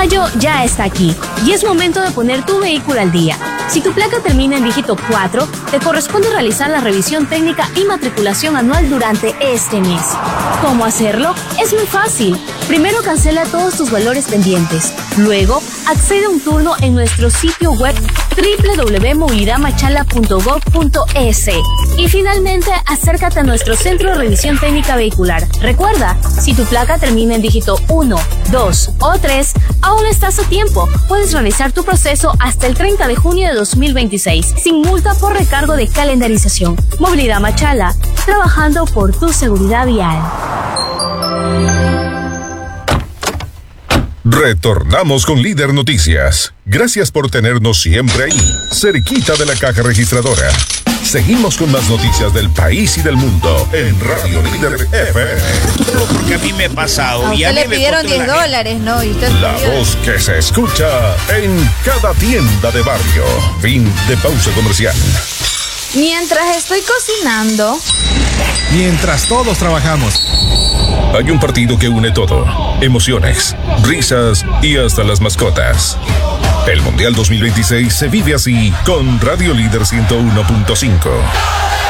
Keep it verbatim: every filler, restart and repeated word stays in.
Mayo ya está aquí y es momento de poner tu vehículo al día. Si tu placa termina en dígito cuatro, te corresponde realizar la revisión técnica y matriculación anual durante este mes. ¿Cómo hacerlo? Es muy fácil. Primero cancela todos tus valores pendientes. Luego, accede a un turno en nuestro sitio web doble u doble u doble u punto movilidad machala punto gov punto es. Y finalmente, acércate a nuestro centro de revisión técnica vehicular. Recuerda, si tu placa termina en dígito uno, dos o tres, aún estás a tiempo. Puedes realizar tu proceso hasta el treinta de junio de dos mil veintiséis, sin multa por recargo de calendarización. Movilidad Machala, trabajando por tu seguridad vial. Retornamos con Líder Noticias. Gracias por tenernos siempre ahí, cerquita de la caja registradora. Seguimos con más noticias del país y del mundo en Radio Líder F M. Porque a mí me ha pasado. A y usted a mí le me pidieron costó diez la- dólares, ¿no? Y usted La pidió- voz que se escucha en cada tienda de barrio. Fin de pausa comercial. Mientras estoy cocinando, Mientras todos trabajamos. Hay un partido que une todo: emociones, risas y hasta las mascotas. El Mundial dos mil veintiséis se vive así con Radio Líder ciento uno punto cinco.